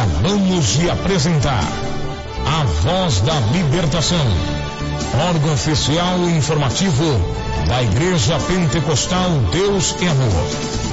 Acabamos de apresentar A Voz da Libertação, órgão oficial e informativo da Igreja Pentecostal Deus e Amor.